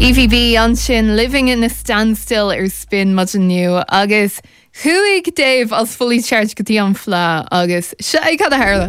EVB an sin living in a standstill spin much new agus chuig Dave as fully charged gotí an flá agus se cad a hairla.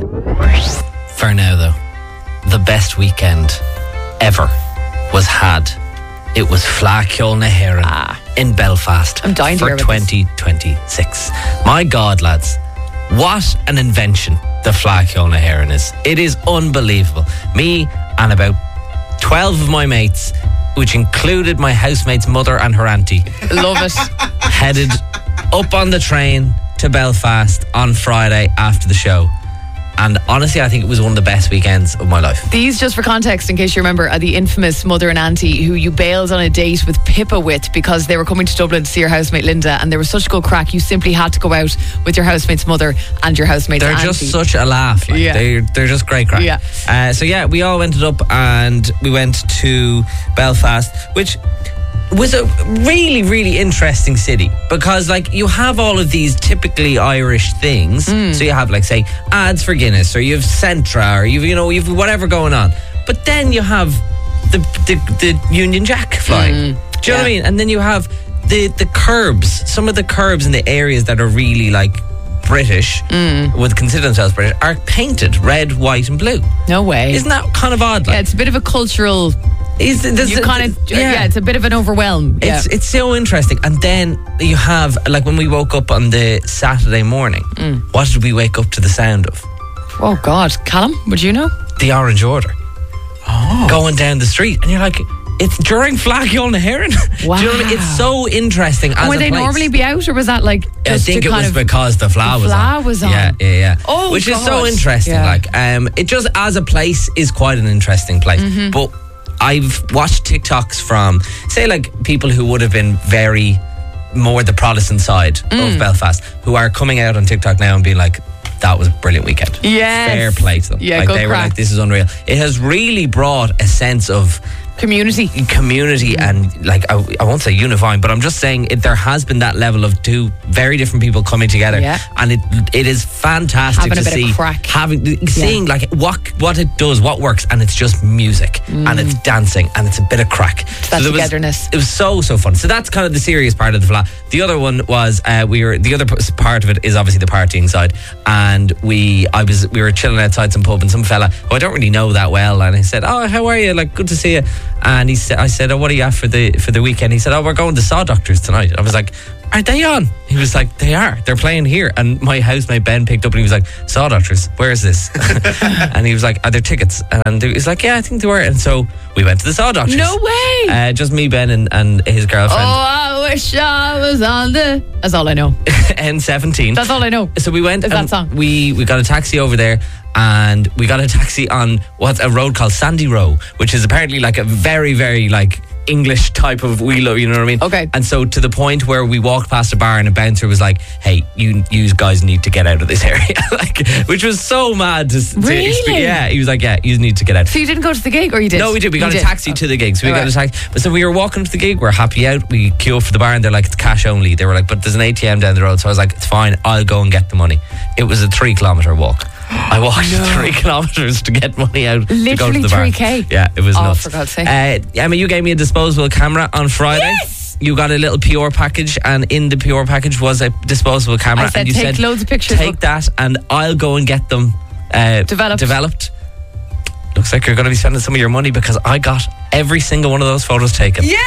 For now though, the best weekend ever was had. It was Flá Ceol na hÉireann in Belfast I'm dying to for hear about this. 2026. My God, lads, what an invention the Flá Ceol na hÉireann is. It is unbelievable. Me and about 12 of my mates, which included my housemate's mother and her auntie, Love it. headed up on the train to Belfast on Friday after the show. And honestly, I think it was one of the best weekends of my life. These, just for context, in case you remember, are the infamous mother and auntie who you bailed on a date with Pippa with because they were coming to Dublin to see your housemate Linda, and they were such good crack. You simply had to go out with your housemate's mother and your housemate's They're auntie. just such a laugh. Like, Yeah. They're just great crack. Yeah. So yeah, we all went up and we went to Belfast, which was a really, really interesting city because like you have all of these typically Irish things. So you have like say ads for Guinness, or you have Centra, or you've whatever going on. But then you have the Union Jack flying. Do you know what I mean? And then you have the curbs. Some of the curbs in the areas that are really like British, would consider themselves British, are painted red, white, and blue. No way. Isn't that kind of odd? Yeah, it's a bit of a cultural. It's It's a bit of an overwhelm. Yeah. It's so interesting. And then you have, like when we woke up on the Saturday morning, what did we wake up to the sound of? Oh God, Callum, would you know? The Orange Order. Going down the street. And you're like, it's during Flá Ceol na hÉireann. Wow. Do you know what I mean? It's so interesting as Would a they place. normally be out, or was that like I just think to it kind was of because the Flá was Flá on. was on. Yeah. Oh, which is so God. interesting. Yeah. Like, it just as a place is quite an interesting place. Mm-hmm. But I've watched TikToks from, say, like people who would have been very more the Protestant side of Belfast, who are coming out on TikTok now and being like, that was a brilliant weekend. Yes. Fair play to them. Yeah, like good they were crack. like, this is unreal. It has really brought a sense of community. and like I won't say unifying, but I'm just saying there has been that level of two very different people coming together, Yeah. and it is fantastic Having to a bit of see crack. seeing like what it does, what works, and it's just music and it's dancing and it's a bit of crack. That there togetherness. It was so fun. So that's kind of the serious part of the Flá. The other one was the other part of it is obviously the partying side, and we were chilling outside some pub, and some fella who I don't really know that well, and I said, "Oh, how are you? Like, good to see you." And I said, "Oh, what are you at for the weekend?" He said, "Oh, we're going to Saw Doctors tonight." I was like, "Are they on?" He was like, "They are. They're playing here." And my housemate Ben picked up and he was like, "Saw Doctors, where is this?" And he was like, "Are there tickets?" And he was like, "Yeah, I think they were." And so we went to the Saw Doctors. No way. Just me, Ben, and his girlfriend. Oh, I wish I was on the. That's all I know. N17. That's all I know. So we went. Is that and song? We got a taxi over there, and we got a taxi on what's a road called Sandy Row, which is apparently like a very, very like English type of wheelo, you know what I mean? Okay. And so to the point where we walked past a bar and a bouncer was like, "Hey, you guys need to get out of this area," like, which was so mad to Really? Yeah, he was like, "Yeah, you need to get out." So you didn't go to the gig, or you did? No, we did. We got You a taxi to the gig. So we got a Alright. taxi. But so we were walking to the gig. We're happy out. We queue up for the bar and they're like, "It's cash only." They were like, "But there's an ATM down the road." So I was like, "It's fine. I'll go and get the money." It was a 3-kilometer walk. I walked 3 kilometers to get money out to go to Literally the bar. 3K? Yeah, it was Oh, nuts. for God's sake. Emma, you gave me a disposable camera on Friday. Yes! You got a little PR package, and in the PR package was a disposable camera. I said, and you "Take said, loads of pictures." Take that, and I'll go and get them developed. Looks like you're going to be spending some of your money because I got every single one of those photos taken. Yes!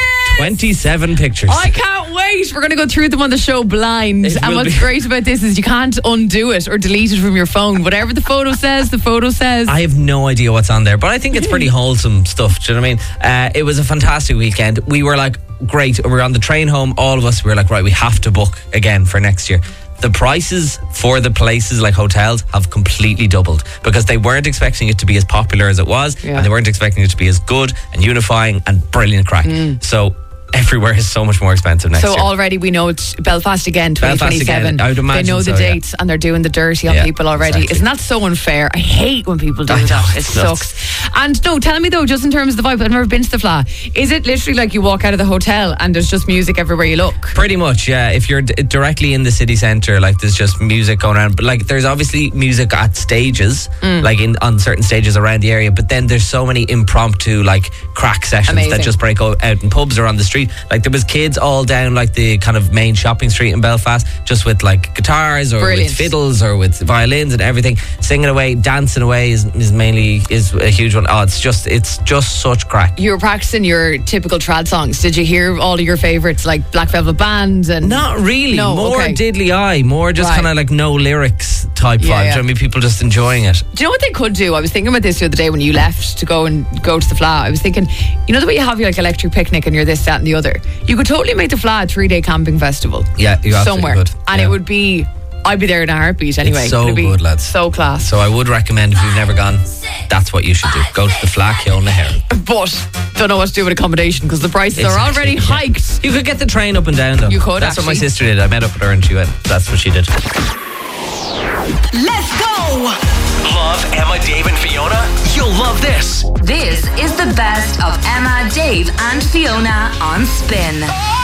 27 pictures. I can't wait. We're going to go through them on the show blind. It And will what's be- great about this is you can't undo it or delete it from your phone. Whatever the photo says, the photo says. I have no idea what's on there, but I think it's pretty wholesome stuff. Do you know what I mean? It was a fantastic weekend. We were like, great. We were on the train home. All of us, we were like, right, we have to book again for next year. The prices for the places like hotels have completely doubled because they weren't expecting it to be as popular as it was, Yeah. and they weren't expecting it to be as good and unifying and brilliant crack. So everywhere is so much more expensive next So year. already we know it's Belfast again, Belfast 2027. again, I would imagine they know the so, yeah. dates and they're doing the dirty on Yeah, people already. exactly. Isn't that so unfair? I hate when people do I know, that. It it's nuts. sucks. And no, tell me though, just in terms of the vibe, I've never been to the Fla. Is it literally like you walk out of the hotel and there's just music everywhere you look? Pretty much, yeah. If you're directly in the city centre, like there's just music going around. But like there's obviously music at stages, like on certain stages around the area. But then there's so many impromptu like crack sessions Amazing. that just break out in pubs or on the street. Like there was kids all down like the kind of main shopping street in Belfast, just with like guitars or Brilliant. with fiddles or with violins and everything, singing away, dancing away is a huge one. Oh, it's just such crack. You were practicing your typical trad songs. Did you hear all of your favourites like Black Velvet Band and Not really. No, More okay. diddly eye. More just Right. kind of like no lyrics type Yeah, vibes. yeah. I mean, people just enjoying it. Do you know what they could do? I was thinking about this the other day when you left to go to the Fla. I was thinking, you know the way you have your like electric picnic and you're this, that and the other? You could totally make the Fla a 3-day camping festival. Yeah, you absolutely somewhere. could. And Yeah. it would be, I'd be there in a heartbeat anyway. so It'd be good, lads. So class. So I would recommend, if you've never gone, that's what you should do. Go to the Fla, Keown na Heron. But don't know what to do with accommodation because the prices are already yeah. hiked. You could get the train up and down though. You could, That's what my actually. sister did. I met up with her and she went, that's what she did. Let's go! Love Emma, Dave, and Fiona? You'll love this. This is the best of Emma, Dave, and Fiona on Spin.